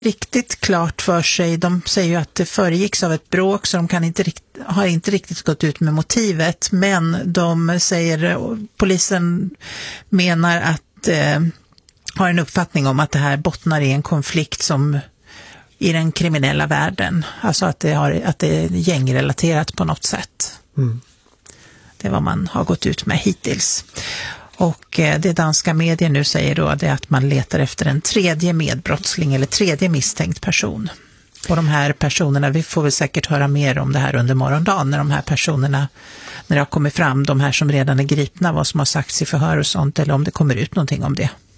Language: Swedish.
riktigt klart för sig. De säger ju att det föregicks av ett bråk, så de har inte riktigt gått ut med motivet, men de säger, polisen menar att har en uppfattning om att det här bottnar i en konflikt som i den kriminella världen, alltså att det är gängrelaterat på något sätt. Det är vad man har gått ut med hittills. Och det danska medier nu säger då det att man letar efter en tredje medbrottsling eller tredje misstänkt person. Och de här personerna, vi får väl säkert höra mer om det här under morgondagen, när de här personerna, när det har kommit fram, de här som redan är gripna, vad som har sagts i förhör och sånt, eller om det kommer ut någonting om det.